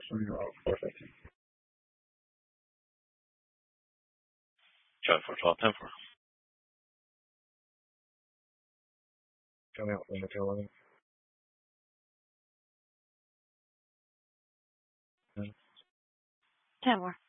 of course, I think. 10 for 10 for. 正面那个这个 10 for.